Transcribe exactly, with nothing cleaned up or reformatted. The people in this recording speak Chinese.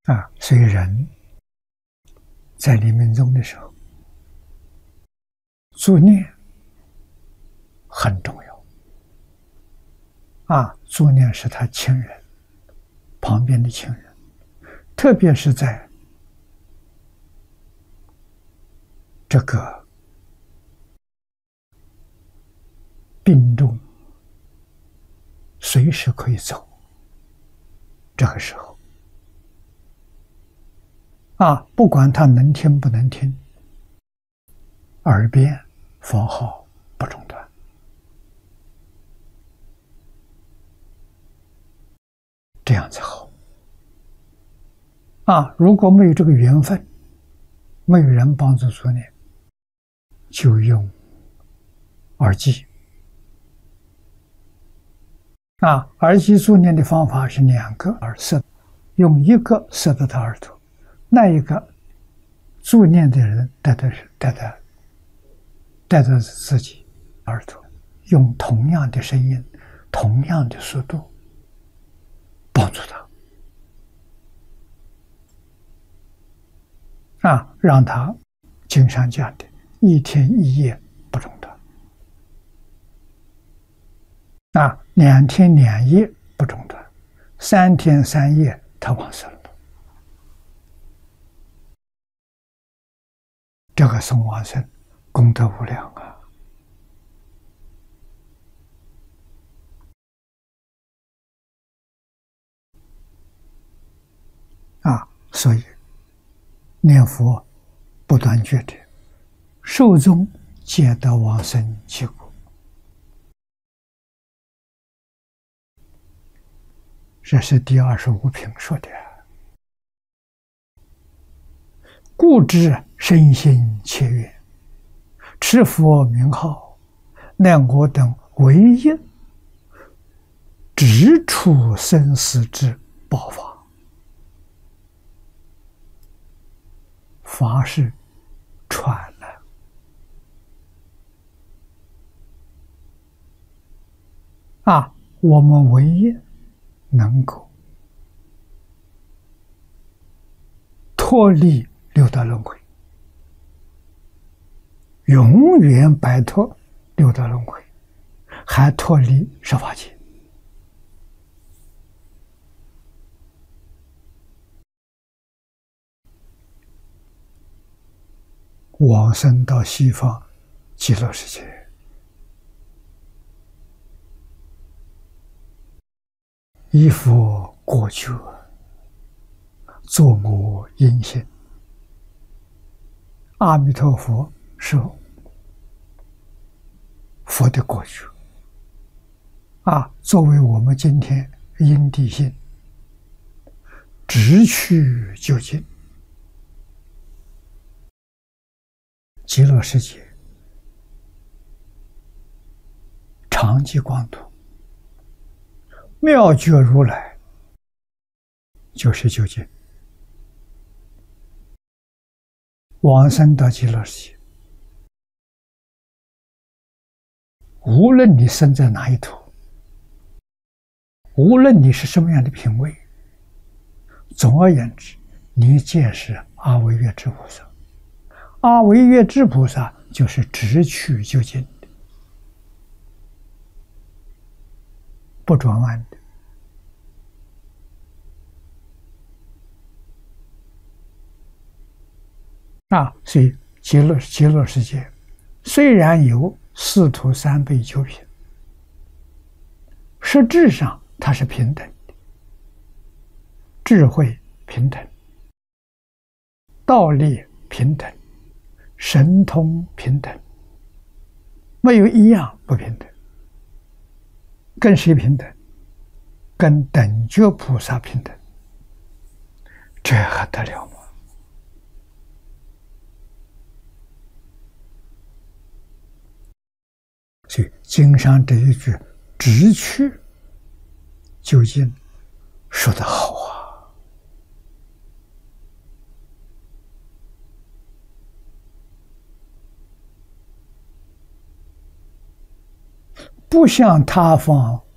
啊，所以人在临命终的时候，作念很重要啊。作念是他亲人旁边的亲人，特别是在这个病重、随时可以走这个时候啊，不管他能听不能听，耳边佛号不中断这样子好啊。如果没有这个缘分，没有人帮助作念，就用耳机啊。耳机作念的方法是两个耳塞，用一个塞到他耳朵，那一个作念的人带的带的带着自己耳朵，用同样的声音、同样的速度帮助他啊，让他经上讲的一天一夜不中断啊，两天两夜不中断，三天三夜他往生了。这个送往生功德无量啊！啊，所以念佛不断觉的，寿终皆得往生其果。这是第二十五品说的。故知身心切愿，持佛名号，乃我等唯一直处生死之宝法。法是传了啊，我们唯一能够脱离六道轮回，永远摆脱六道轮回，还脱离十法界。往生到西方极乐世界，依佛果觉，作我因性。阿弥陀佛是佛的果觉啊，作为我们今天因地性，直去究竟。极乐世界常寂光土，妙觉如来就是究竟。往生到极乐世界，无论你生在哪一土，无论你是什么样的品位，总而言之，你皆是阿惟越致菩萨。阿惟越致菩萨就是直去究竟的，不转弯的啊。所以极乐极乐世界虽然有四土三辈九品，实质上它是平等的，智慧平等，道力平等，神通平等，没有一样不平等。跟谁平等？跟等觉菩萨平等，这还得了吗？所以经上这一句直去究竟说得好啊。不像他方